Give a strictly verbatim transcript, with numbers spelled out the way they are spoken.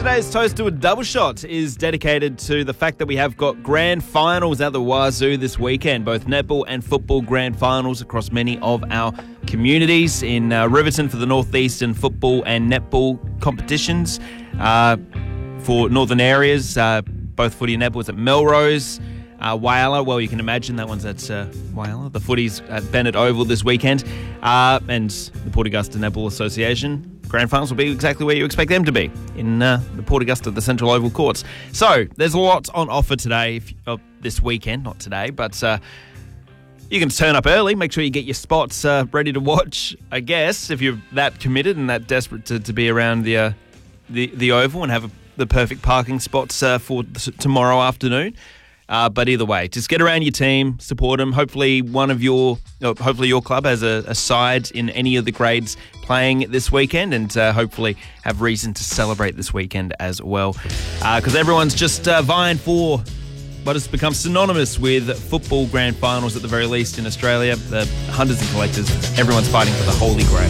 Today's toast to a double shot is dedicated to the fact that we have got grand finals at the Wazoo this weekend, both netball and football grand finals across many of our communities. In uh, Riverton for the Northeastern football and netball competitions. Uh, for northern areas, uh, both footy and netball is at Melrose. Uh, Whyalla, well, you can imagine that one's at uh, Whyalla. The footy's at Bennett Oval this weekend. Uh, and the Port Augusta Netball Association grand finals will be exactly where you expect them to be, in uh, the Port Augusta, the Central Oval Courts. So there's a lot on offer today, if, uh, this weekend, not today, but uh, you can turn up early. Make sure you get your spots uh, ready to watch, I guess, if you're that committed and that desperate to, to be around the, uh, the the Oval and have a, the perfect parking spots uh, for t- tomorrow afternoon. Uh, but either way, just get around your team, support them. Hopefully, one of your, uh, hopefully your club has a, a side in any of the grades playing this weekend, and uh, hopefully have reason to celebrate this weekend as well. Because uh, everyone's just uh, vying for what has become synonymous with football grand finals at the very least in Australia. The hunters and collectors, everyone's fighting for the Holy Grail.